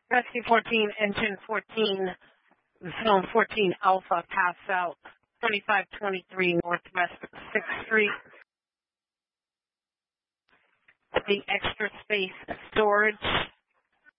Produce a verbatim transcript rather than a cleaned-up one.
Rescue fourteen, engine fourteen, zone fourteen Alpha, pass out twenty-five twenty-three Northwest sixth Street. The extra space storage